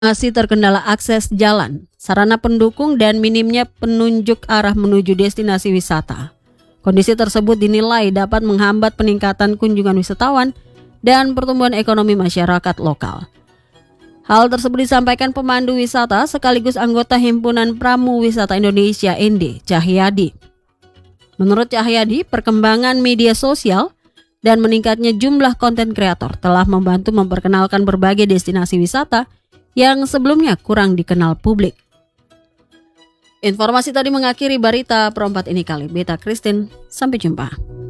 Masih terkendala akses jalan, sarana pendukung dan minimnya penunjuk arah menuju destinasi wisata. Kondisi tersebut dinilai dapat menghambat peningkatan kunjungan wisatawan dan pertumbuhan ekonomi masyarakat lokal. Hal tersebut disampaikan pemandu wisata sekaligus anggota Himpunan Pramu Wisata Indonesia (HIND), Cahyadi. Menurut Cahyadi, perkembangan media sosial dan meningkatnya jumlah konten kreator telah membantu memperkenalkan berbagai destinasi wisata yang sebelumnya kurang dikenal publik. Informasi tadi mengakhiri berita perempat ini kali. Beta Christine, sampai jumpa.